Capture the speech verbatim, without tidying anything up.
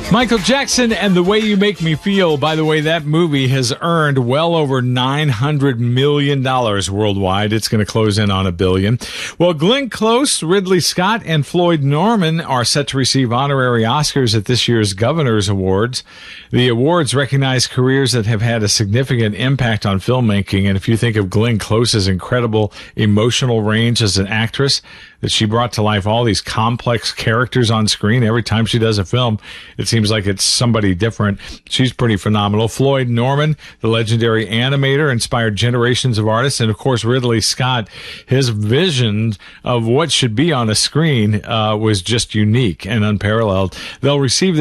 Michael Jackson and The Way You Make Me Feel. By the way, that movie has earned well over nine hundred million dollars worldwide. It's going to close in on a billion. Well, Glenn Close, Ridley Scott, and Floyd Norman are set to receive honorary Oscars at this year's Governor's Awards. The awards recognize careers that have had a significant impact on filmmaking. And if you think of Glenn Close's incredible emotional range as an actress, that she brought to life all these complex characters on screen every time she does a film, it seems like it's somebody different. She's pretty phenomenal. Floyd Norman, the legendary animator, inspired generations of artists. And of course, Ridley Scott, his vision of what should be on a screen uh, was just unique and unparalleled. They'll receive